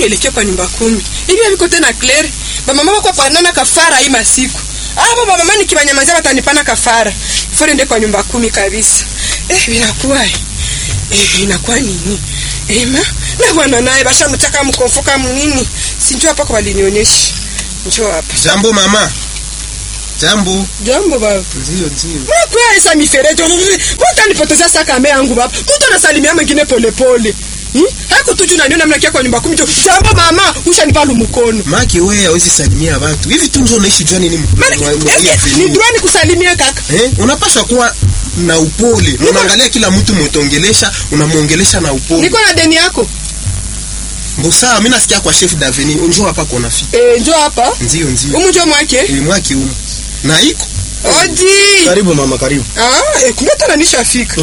kuelekea kwa nyumba 10. Hivi viko tena Claire. Mama wako panana kafara hii masiku. Baba mama nikibanyamazia watanipana kafara. Fore nde kwa nyumba 10 kabisa. Vinakuwa. Inakuwa nini? Ema, na bwana naye basha mtaka mkonfoka mnini? Sinjua hapa kwa walinionyesha. Njoo hapa. Jambo mama. Jambo. Jambo baba. Ndio. Kwa esa miferejo. Mbona nipoteza sakame yangu baba? Mtu anasalimia mwingine pole pole. Haku tuju na niona mnakia kwa nyumba 10. Jambo mama, ushanipa mkono. Maki wewe hawezi salimia watu. Hivi tu ndio unaishi jua nini? Ni duani kusalimia kaka. Unapaswa kuwa na upole. Unaangalia kila mtu mtongelesha, unamuongelesha na upole. Niko na deni yako. Mbosa, mimi nasikia kwa chef d'Avenir. Njoo hapa kwa nafiki. Njoo hapa? Ndio. Umujua mwake? Mwake huko. Na iko. Odi. Karibu mama, karibu. Kumbe tena nishafika.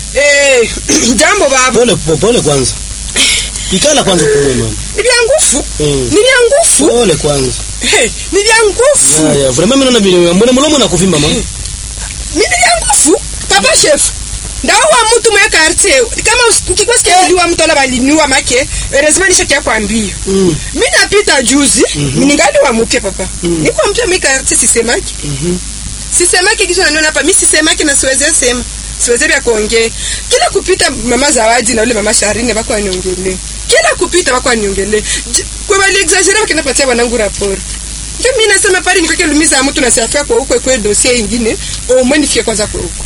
Jambo baba. Pole kwanza. Ikala kwanza pole mama. Niliangufu. Pole kwanza. Niliangufu. Ya, vraiment mimi naona vile mbona mlomo na kuvimba mama. Niliangufu. Papa chef. Ndawa mtu mwe quartier. Kama ukikosikia liwa mtu ala baliniwa make, lazima nishakia kwambia. Mimi napita juzi, ningali wa mpya papa. Niko mpya mwe quartier sisemaki. Sisemaki kitu naniona hapa, mimi sisemaki na siweze sema. Siweze vya kuongea. Kila kupita mama Zawadi na ule mama Sharine bako aniongelee. Kila kupita bako aniongelee. Kwa wale exaggerate kinapatia wanangu rapport. Ndio mimi nasema pale nikake lumiza mtu na siafia kwa huko kwa dossier nyingine, au mwe nifike kwanza kwa huko.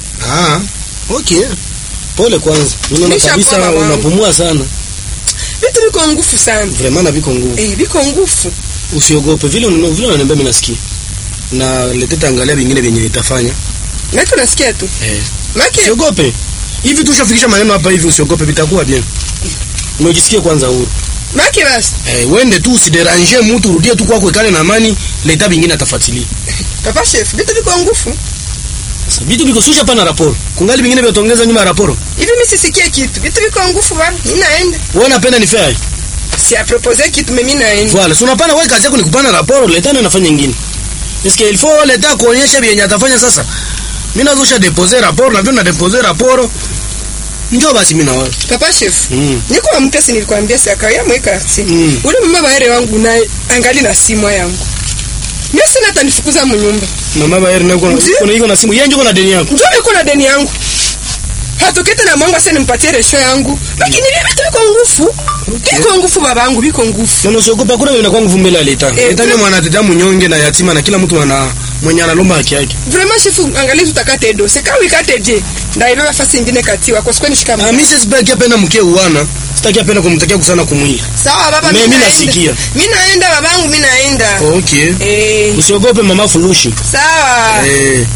Okay. Pole kwanza. Unaona kabisa unapumua sana. Vitu viko nguvu sana. Vraiment viko nguvu. Viko nguvu. Usiogope vile unaniambia mimi nasikia. Na leteta angalia vingine vyenye itafanya. Na tunasikia tu. Maki. Usiogope. Hivi tushafikisha maneno hapa hivi usiogope vitakuwa bien. Unajisikia kwanza huru. Maki basi. Wende tu usideranger mtu, rudie tu kwako ikale na amani, leta vingine atafuatilia. Papa chef, vitu viko nguvu. Sasa vitu viko susha pana raporo. Kungali vingine vya tongeza nyuma ya raporo. Hivi mimi sisikie kitu. Vitu viko nguvu baba. Mimi naenda. Wewe unapenda ni fair? Si a proposer kitu mimi naenda. Voilà, si unapana wewe kazi yako ni kupana raporo, leta na nafanya nyingine. Est-ce qu'il faut leta kuonyesha vyenye atafanya sasa? Mimi nazosha deposer rapport, na vile na deposer rapport. Njoo basi mimi na wewe. Papa chef. Niko wa mkesi nilikwambia si akawia mweka si. Ule mama baere wangu naye angali na simu yangu. Mimi sina atanifukuza mnyumba. Mama baere na iko na simu. Yeye ndio na deni yako. Njoo niko na deni yangu. Hatokete na mwangu sasa nimpatie resho yangu. Lakini vitu viko nguvu. Biko nguvu babangu, biko nguvu. Ndio usiogopa kuna vile kwa nguvu mbele aleta. Leta ni mwanadada mnyonge na yatima na kila mtu ana mwenye analomba haki yake. Vraiment chef angalia tutakate do. Seka wikate je. Ndio ile nafasi nyingine katiwa kwa sababu nishika mimi. Mimi sitaki apenda mke uana. Sitaki apenda kumtakia kusana kumwili. Sawa baba mimi nasikia. Mimi naenda babangu, mimi naenda. Okay. Usiogope mama Fulushi. Sawa.